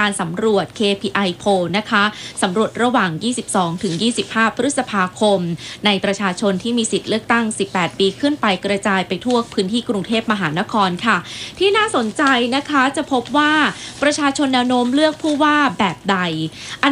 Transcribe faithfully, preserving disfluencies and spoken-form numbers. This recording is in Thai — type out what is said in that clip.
การสำรวจ เค พี ไอ Poll นะคะสำรวจระหว่าง ยี่สิบสองถึงยี่สิบห้า พฤษภาคมในประชาชนที่มีสิทธิ์เลือกตั้ง สิบแปด ปีขึ้นไปกระจายไปทั่วพื้นที่กรุงเทพมหานครค่ะที่น่าสนใจนะคะจะพบว่าประชาชนแนวโน้มเลือกผู้ว่าแบบใด